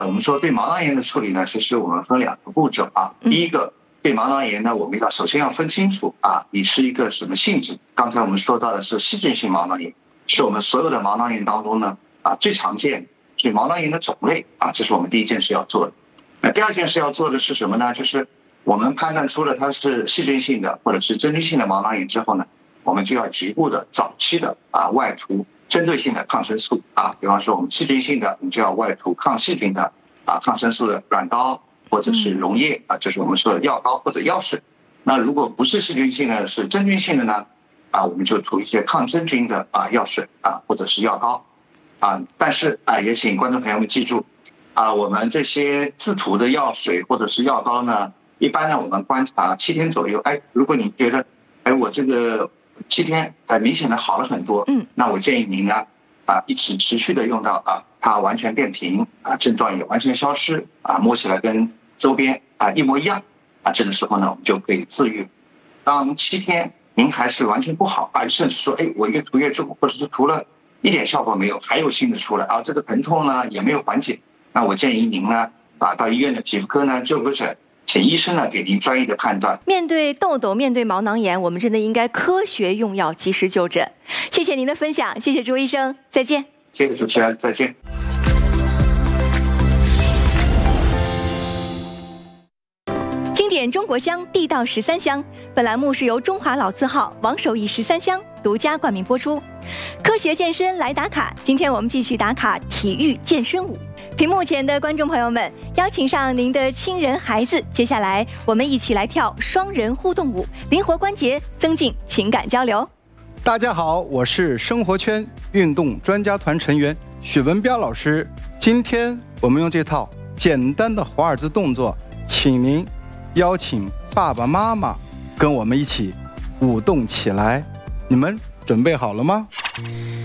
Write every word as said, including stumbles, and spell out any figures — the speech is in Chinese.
我们说对毛囊炎的处理呢，其实我们分两个步骤啊。第一个，对毛囊炎呢，我们要首先要分清楚啊，你是一个什么性质。刚才我们说到的是细菌性毛囊炎，是我们所有的毛囊炎当中呢啊最常见，所以毛囊炎的种类啊，这是我们第一件事要做的。那第二件事要做的是什么呢？就是我们判断出了它是细菌性的或者是真菌性的毛囊炎之后呢，我们就要局部的早期的啊外涂针对性的抗生素啊，比方说我们细菌性的，我们就要外涂抗细菌的啊抗生素的软膏或者是溶液啊，这是我们说的药膏或者药水。那如果不是细菌性的，是真菌性的呢，啊，我们就涂一些抗真菌的啊药水啊或者是药膏啊。但是啊，也请观众朋友们记住啊，我们这些自涂的药水或者是药膏呢，一般呢我们观察七天左右，哎，如果你觉得哎我这个七天呃明显的好了很多，嗯，那我建议您呢啊一直持续的用到啊它完全变平啊症状也完全消失啊摸起来跟周边啊一模一样啊，这个时候呢我们就可以自愈。当七天您还是完全不好啊，甚至说哎我越涂越重，或者是涂了一点效果没有，还有新的出来啊，这个疼痛呢也没有缓解，那我建议您呢啊到医院的皮肤科呢就个诊。请医生呢给您专业的判断。 面对痘痘，面对毛囊炎，我们真的应该科学用药，及时就诊。谢谢您的分享，谢谢朱医生，再见。 谢谢主持人，再见。 经典中国香，地道十三香。本栏目是由中华老字号王守义十三香独家冠名播出。科学健身来打卡，今天我们继续打卡体育健身舞。屏幕前的观众朋友们，邀请上您的亲人孩子，接下来我们一起来跳双人互动舞，灵活关节，增进情感交流。 大家好，我是生活圈运动专家团成员许文彪老师。今天我们用这套简单的华尔兹动作，请您邀请爸爸妈妈跟我们一起舞动起来。你们准备好了吗？